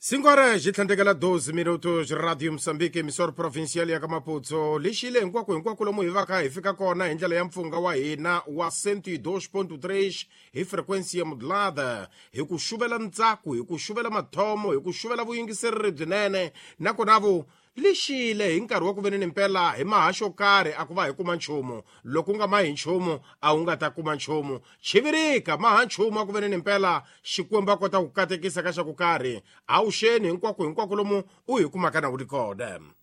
5 horas ji tlhandekela 12 minutos Radio Msambiki emisoro provincial ya ka Maputo lexile hinkwako lomu hi va kha hi fika kona hi ndlela ya mpfhunga wa hina wa 102.3 hi frequency ya modulada hi ku xuvela ntsako hi ku xuvela mathomo hi ku xuvela vuyingiseri byinene nakonavo lexile hi nkarhi wa ku veneni mpela hi mahaxo karhi a ku va hi kuma nchumu loko nga mahi nchumu a wu nga ta kuma nchumu chivirika maha nchumu a ku veneni mpela xikwembu a kota ku katekisa ka xa ku karhi a wu xeni hinkwako lomu u hi kumaka na wu ri kona.